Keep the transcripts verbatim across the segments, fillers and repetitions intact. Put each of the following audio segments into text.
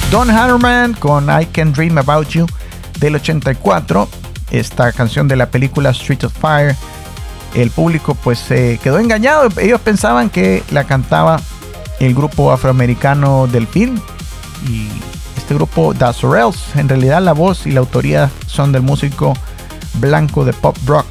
Don Harman con I Can Dream About You del ochenta y cuatro. Esta canción de la película Street of Fire. El público pues se eh, quedó engañado. Ellos pensaban que la cantaba el grupo afroamericano del film. Y este grupo The Sorrells. En realidad la voz y la autoría son del músico blanco de pop rock,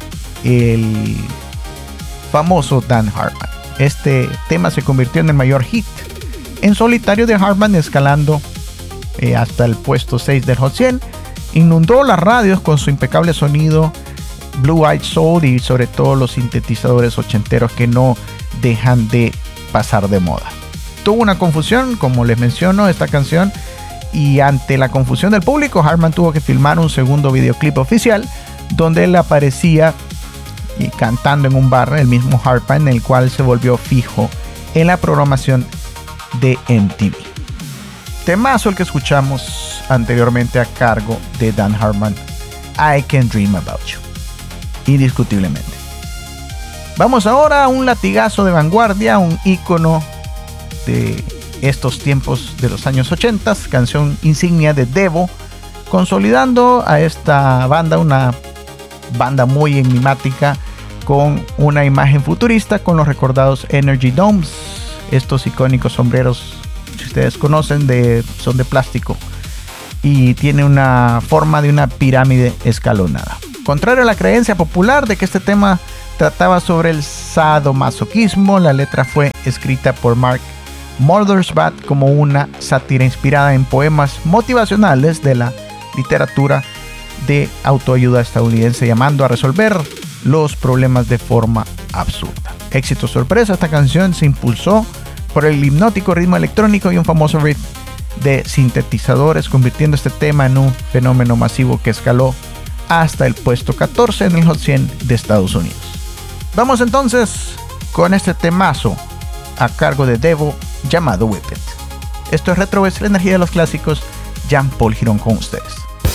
el famoso Dan Harman. Este tema se convirtió en el mayor hit en solitario de Harman, escalando eh, hasta el puesto seis del Hot cien. Inundó las radios con su impecable sonido, Blue Eyed Soul y sobre todo los sintetizadores ochenteros que no dejan de pasar de moda. Tuvo una confusión, como les menciono, esta canción, y ante la confusión del público, Harman tuvo que filmar un segundo videoclip oficial donde él aparecía y cantando en un bar, el mismo Harman, en el cual se volvió fijo en la programación de M T V. Temazo el que escuchamos anteriormente a cargo de Dan Harman, I Can Dream About You, indiscutiblemente. Vamos ahora a un latigazo de vanguardia, un ícono de estos tiempos de los años ochenta, canción insignia de Devo, consolidando a esta banda, una banda muy enigmática con una imagen futurista con los recordados Energy Domes, estos icónicos sombreros, si ustedes conocen, de, son de plástico y tiene una forma de una pirámide escalonada. Contrario a la creencia popular de que este tema trataba sobre el sadomasoquismo, la letra fue escrita por Mark Mothersbaugh como una sátira inspirada en poemas motivacionales de la literatura de autoayuda estadounidense, llamando a resolver los problemas de forma absurda. Éxito sorpresa, esta canción se impulsó por el hipnótico ritmo electrónico y un famoso riff de sintetizadores, convirtiendo este tema en un fenómeno masivo que escaló hasta el puesto catorce en el Hot cien de Estados Unidos. Vamos entonces con este temazo a cargo de Devo llamado Whip It. Esto es Retro, es la energía de los clásicos. Jean Paul Girón con ustedes.